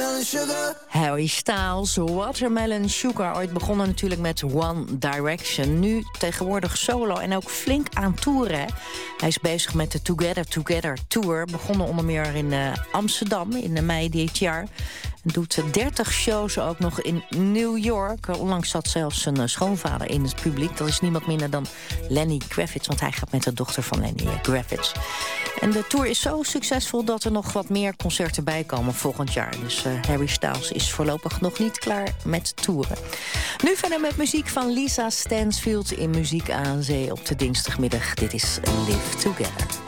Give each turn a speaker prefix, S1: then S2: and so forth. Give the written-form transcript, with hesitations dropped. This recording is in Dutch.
S1: watermelon sugar.
S2: Harry Styles, Watermelon Sugar. Ooit begonnen natuurlijk met One Direction. Nu tegenwoordig solo en ook flink aan toeren. Hij is bezig met de Together Together Tour. Begonnen onder meer in Amsterdam in mei dit jaar. En doet 30 shows ook nog in New York. Onlangs zat zelfs zijn schoonvader in het publiek. Dat is niemand minder dan Lenny Kravitz. Want hij gaat met de dochter van Lenny Kravitz. En de tour is zo succesvol dat er nog wat meer concerten bij komen volgend jaar. Dus Harry Styles is voorlopig nog niet klaar met toeren. Nu verder met muziek van Lisa Stansfield in Muziek aan Zee op de dinsdagmiddag. Dit is Live Together.